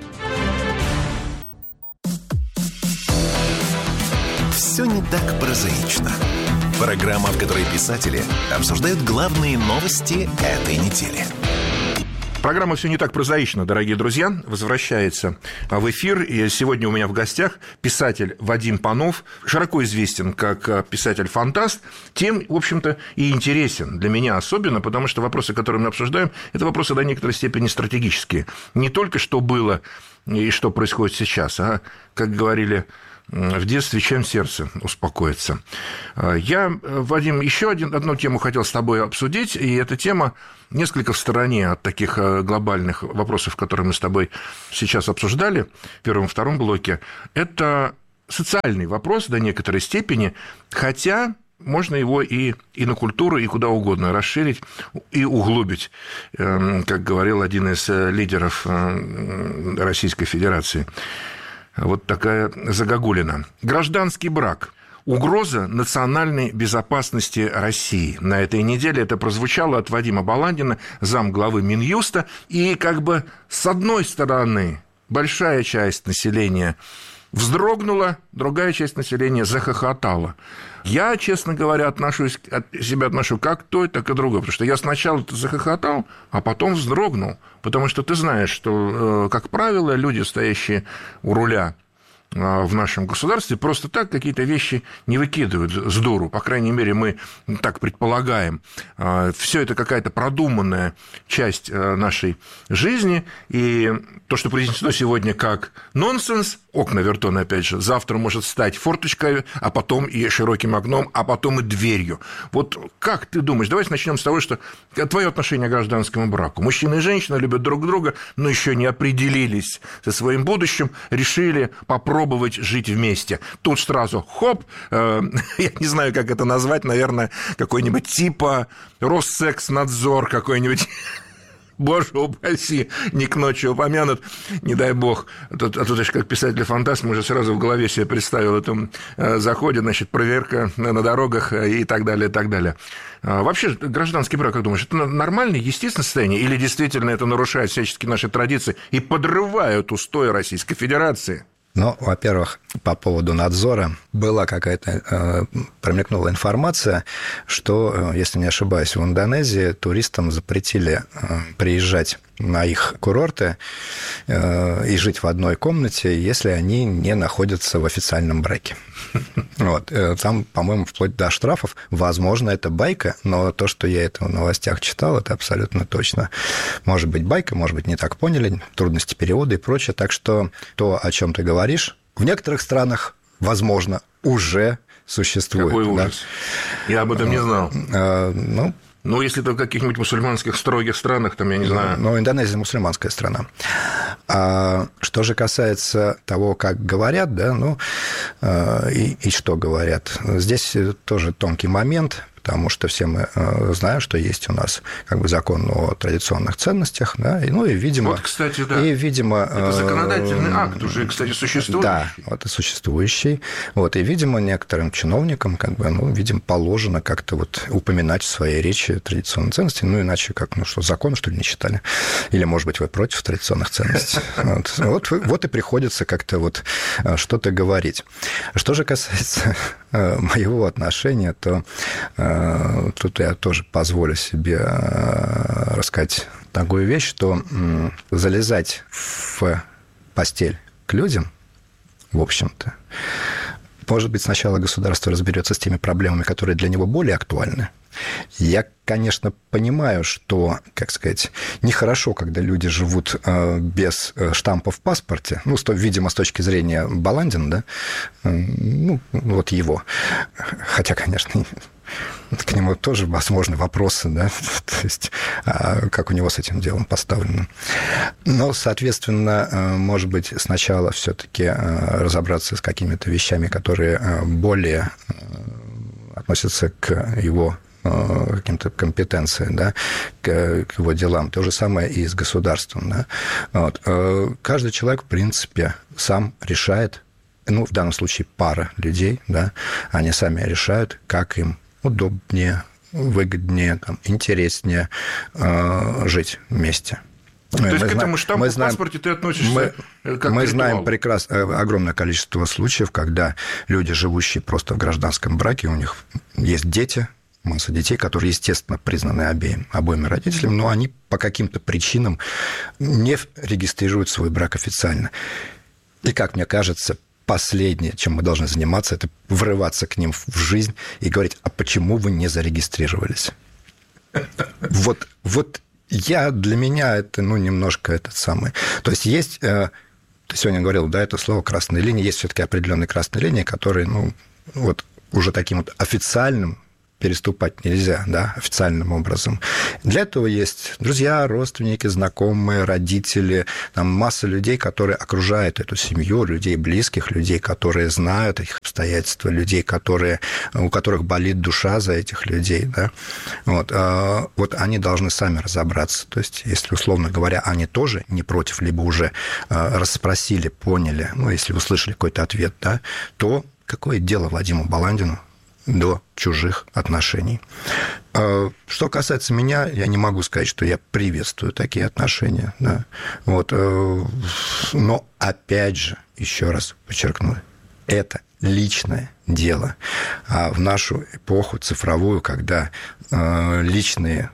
Все не так прозаично. Программа, в которой писатели обсуждают главные новости этой недели. Программа «Все не так прозаично», дорогие друзья, возвращается в эфир. И сегодня у меня в гостях писатель Вадим Панов, широко известен как писатель-фантаст, тем, в общем-то, и интересен для меня особенно, потому что вопросы, которые мы обсуждаем, это вопросы до некоторой степени стратегические. Не только что было и что происходит сейчас, а, как говорили в детстве, чем сердце успокоится. Я, Вадим, еще один, одну тему хотел с тобой обсудить, и эта тема несколько в стороне от таких глобальных вопросов, которые мы с тобой сейчас обсуждали в первом и втором блоке. Это социальный вопрос до некоторой степени, хотя можно его и, и на культуру, и куда угодно расширить и углубить, как говорил один из лидеров Российской Федерации. Вот такая загогулина. Гражданский брак. Угроза национальной безопасности России. На этой неделе это прозвучало от Вадима Баландина, замглавы Минюста. И как бы с одной стороны большая часть населения вздрогнула, другая часть населения захохотала. Я, честно говоря, отношусь, от себя отношу как то, так и другое. Потому что я сначала захохотал, а потом вздрогнул. Потому что ты знаешь, что, как правило, люди, стоящие у руля в нашем государстве, просто так какие-то вещи не выкидывают с дуру. По крайней мере, мы так предполагаем. Все это какая-то продуманная часть нашей жизни. И то, что произнесено сегодня как нонсенс, окна Вертона, опять же, завтра может стать форточкой, а потом и широким окном, а потом и дверью. Вот как ты думаешь? Давайте начнем с того, что твое отношение к гражданскому браку. Мужчина и женщина любят друг друга, но еще не определились со своим будущим, решили попробовать пробовать жить вместе. Тут сразу хоп, э, я не знаю, как это назвать, наверное, какой-нибудь типа Россекснадзор какой-нибудь. Боже упаси, не к ночи упомянут, не дай бог. Тут, а тут еще как писатель-фантаст, мы же сразу в голове себе представил этом заходе, значит, проверка на дорогах и так далее, и так далее. Вообще, гражданский брак, как думаешь, это нормальное, естественное состояние или действительно это нарушает всячески наши традиции и подрывают устои Российской Федерации? Ну, во-первых, по поводу надзора была какая-то, э, промелькнула информация, что, если не ошибаюсь, в Индонезии туристам запретили э, приезжать на их курорты э, и жить в одной комнате, если они не находятся в официальном браке. Вот. Там, по-моему, вплоть до штрафов. Возможно, это байка, но то, что я это в новостях читал, это абсолютно точно. Может быть, байка, может быть, не так поняли, трудности перевода и прочее. Так что то, о чем ты говоришь, в некоторых странах, возможно, уже существует. Какой ужас. Да? Я об этом не знал. А, ну, Ну, если это в каких-нибудь мусульманских строгих странах, там, я не знаю... Ну, Индонезия мусульманская страна. А что же касается того, как говорят, да, ну, и, и что говорят, здесь тоже тонкий момент, потому что все мы знаем, что есть у нас как бы закон о традиционных ценностях, да, и, ну и видимо, вот, кстати, да. И, видимо, это законодательный акт уже, кстати, существующий. Да, вот и существующий, вот и видимо некоторым чиновникам как бы, ну, видимо, положено как-то вот упоминать в своей речи традиционные ценности, ну иначе как, ну что, закон что ли не читали, или может быть вы против традиционных ценностей, вот, вот, вот и приходится как-то вот что-то говорить. Что же касается моего отношения, то тут я тоже позволю себе рассказать такую вещь, что залезать в постель к людям, в общем-то, может быть, сначала государство разберется с теми проблемами, которые для него более актуальны. Я, конечно, понимаю, что, как сказать, нехорошо, когда люди живут без штампа в паспорте, ну, видимо, с точки зрения Баландина, да, ну, вот его, хотя, конечно, к нему тоже возможны вопросы, да, то есть как у него с этим делом поставлено. Но, соответственно, может быть, сначала все-таки разобраться с какими-то вещами, которые более относятся к его каким-то компетенциям, да, к, к его делам. То же самое и с государством. Да. Вот. Каждый человек, в принципе, сам решает, ну, в данном случае пара людей, да, они сами решают, как им удобнее, выгоднее, там, интереснее э, жить вместе. То есть мы к этому знаем, штампу в паспорте ты относишься мы, как мы к знаем прекрасно огромное количество случаев, когда люди, живущие просто в гражданском браке, у них есть дети, масса детей, которые, естественно, признаны обеим, обоими родителями, но они по каким-то причинам не регистрируют свой брак официально. И, как мне кажется, последнее, чем мы должны заниматься, это врываться к ним в жизнь и говорить, а почему вы не зарегистрировались? Вот, вот я, для меня это, ну, немножко этот самый... То есть есть... Ты сегодня говорил, да, это слово «красная линия». Есть все-таки определенные красные линии, которые, ну, вот уже таким вот официальным переступать нельзя, да, официальным образом. Для этого есть друзья, родственники, знакомые, родители, там масса людей, которые окружают эту семью, людей близких, людей, которые знают их обстоятельства, людей, которые, у которых болит душа за этих людей, да. Вот, вот они должны сами разобраться. То есть, если, условно говоря, они тоже не против, либо уже расспросили, поняли, ну, если услышали какой-то ответ, да, то какое дело Вадиму Баландину до чужих отношений. Что касается меня, я не могу сказать, что я приветствую такие отношения. Да. Вот. Но, опять же, еще раз подчеркну, это личное дело. А в нашу эпоху цифровую, когда личные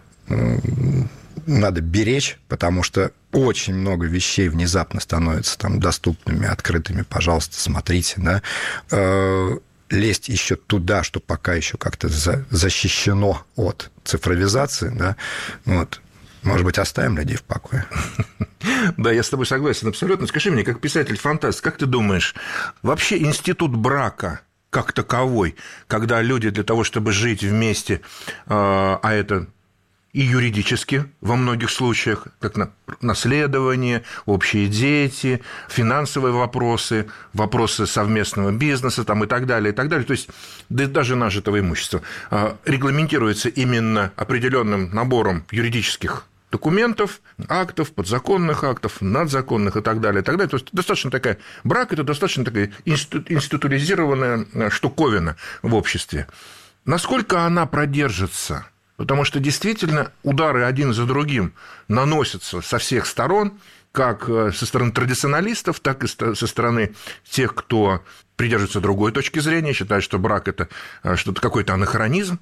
надо беречь, потому что очень много вещей внезапно становятся там доступными, открытыми, пожалуйста, смотрите, да, лезть еще туда, что пока еще как-то защищено от цифровизации, да, вот, может быть, оставим людей в покое. Да, я с тобой согласен абсолютно. Скажи мне, как писатель-фантаст, как ты думаешь, вообще институт брака как таковой, когда люди для того, чтобы жить вместе, а это и юридически во многих случаях, как наследование, общие дети, финансовые вопросы, вопросы совместного бизнеса там, и так далее, и так далее. То есть да, даже нажитого имущества регламентируется именно определенным набором юридических документов, актов, подзаконных актов, надзаконных и так далее, и так далее. То есть достаточно такая... Брак – это достаточно такая институализированная штуковина в обществе. Насколько она продержится? Потому что действительно удары один за другим наносятся со всех сторон, как со стороны традиционалистов, так и со стороны тех, кто придерживается другой точки зрения, считает, что брак – это что-то, какой-то анахронизм.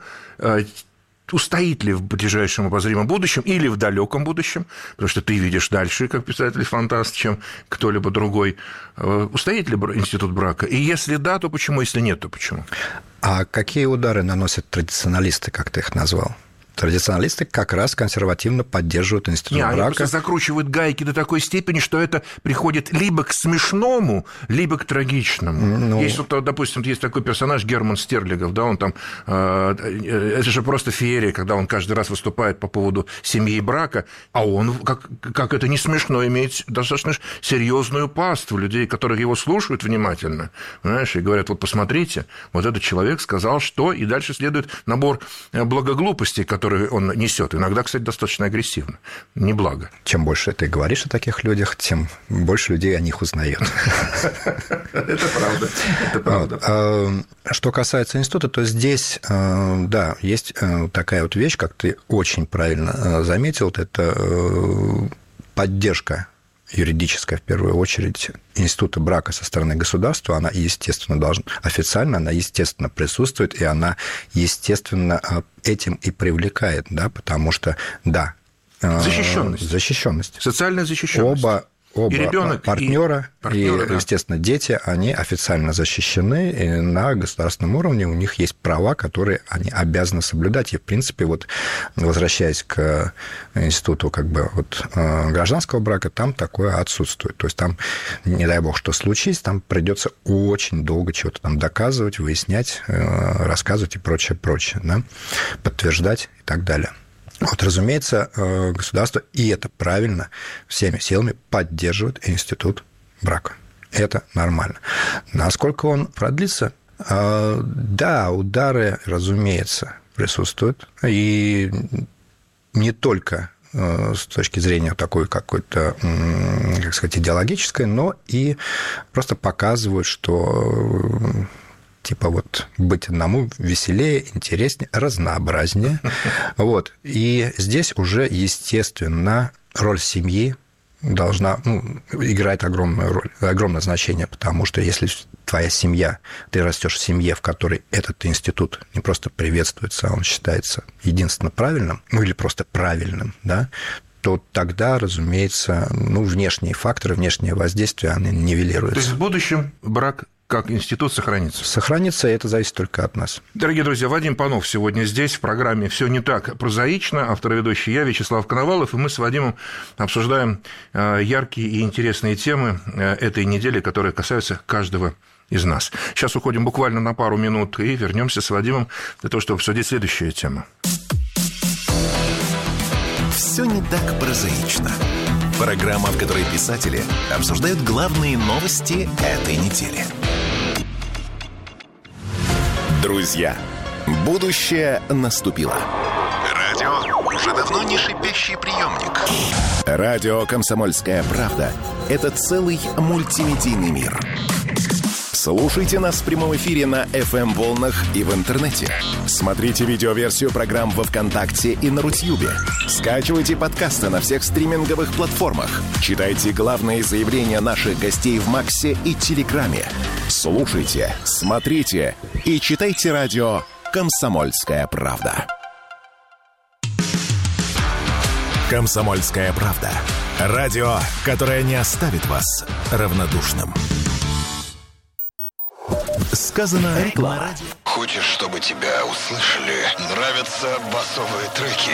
Устоит ли в ближайшем обозримом будущем или в далеком будущем, потому что ты видишь дальше, как писатель-фантаст, чем кто-либо другой. Устоит ли институт брака? И если да, то почему? Если нет, то почему? А какие удары наносят традиционалисты, как ты их назвал? Традиционалисты как раз консервативно поддерживают институт Не, брака. Они просто закручивают гайки до такой степени, что это приходит либо к смешному, либо к трагичному. Ну... Есть, вот, допустим, есть такой персонаж Герман Стерлигов, да, он там... Это же просто феерия, когда он каждый раз выступает по поводу семьи и брака, а он, как, как это не смешно, имеет достаточно серьезную паству людей, которые его слушают внимательно, понимаешь, и говорят, вот посмотрите, вот этот человек сказал, что, и дальше следует набор благоглупостей, которые который он несет. Иногда, кстати, достаточно агрессивно. Неблаго. Чем больше ты говоришь о таких людях, тем больше людей о них узнает. Это правда. Это правда. Что касается института, то здесь, да, есть такая вот вещь, как ты очень правильно заметил, это поддержка юридическая, в первую очередь, института брака со стороны государства, она, естественно, должна, официально она, естественно, присутствует, и она, естественно, этим и привлекает, да, потому что, да... Защищенность. Защищенность. Социальная защищенность. Оба Оба и ребенок, партнера, и, партнера, и да. естественно, дети, они официально защищены, и на государственном уровне у них есть права, которые они обязаны соблюдать. И, в принципе, вот, возвращаясь к институту как бы, вот, гражданского брака, там такое отсутствует. То есть там, не дай бог, что случись, там придется очень долго чего-то там доказывать, выяснять, рассказывать и прочее, прочее, да? Подтверждать и так далее. Вот, разумеется, государство, и это правильно, всеми силами поддерживает институт брака. Это нормально. Насколько он продлится? Да, удары, разумеется, присутствуют. И не только с точки зрения такой какой-то, как сказать, идеологической, но и просто показывают, что типа вот быть одному веселее, интереснее, разнообразнее. Вот. И здесь уже, естественно, роль семьи должна, ну, играет огромную роль, огромное значение, потому что если твоя семья, ты растешь в семье, в которой этот институт не просто приветствуется, а он считается единственно правильным, ну или просто правильным, да, то тогда, разумеется, ну, внешние факторы, внешнее воздействие, они нивелируются. То есть в будущем брак как институт сохранится? Сохранится, и это зависит только от нас. Дорогие друзья, Вадим Панов сегодня здесь, в программе «Все не так прозаично». Автор и ведущий я, Вячеслав Коновалов, и мы с Вадимом обсуждаем яркие и интересные темы этой недели, которые касаются каждого из нас. Сейчас уходим буквально на пару минут и вернемся с Вадимом для того, чтобы обсудить следующую тему. «Все не так прозаично». Программа, в которой писатели обсуждают главные новости этой недели. Друзья, будущее наступило. Радио уже давно не шипящий приемник. Радио «Комсомольская правда» — это целый мультимедийный мир. Слушайте нас в прямом эфире на эф эм-волнах и в интернете. Смотрите видеоверсию программ во ВКонтакте и на Рутьюбе. Скачивайте подкасты на всех стриминговых платформах. Читайте главные заявления наших гостей в Максе и Телеграме. Слушайте, смотрите и читайте радио «Комсомольская правда». «Комсомольская правда». Радио, которое не оставит вас равнодушным. Сказано реклама. Хочешь, чтобы тебя услышали? Нравятся басовые треки?